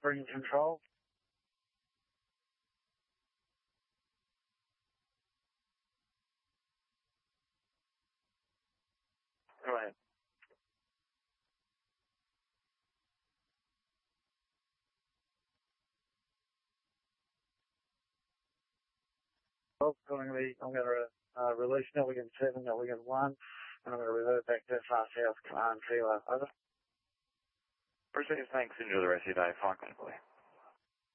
spring control. Go ahead. I'm going to release network in 7, network in 1, and I'm going to revert back to far south command. See you later. Over. Appreciate it. Thanks. Enjoy the rest of your day. Fine, clinically.